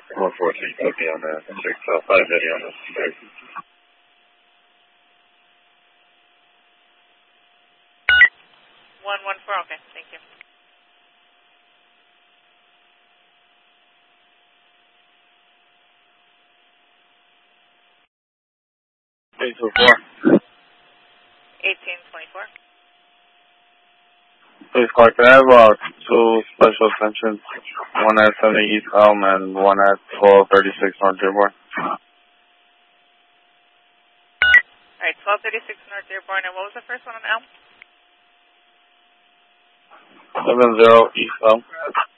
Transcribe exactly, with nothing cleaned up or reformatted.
one four three, copy on that. six uh, five video on this. one one four, okay, thank you. eight two four. eighteen twenty-four. Please, Clark, can I have uh, two special extensions, one at seventy East Elm and one at twelve thirty-six North Dearborn? Alright, twelve thirty-six North Dearborn, and what was the first one on Elm? seven zero East Elm.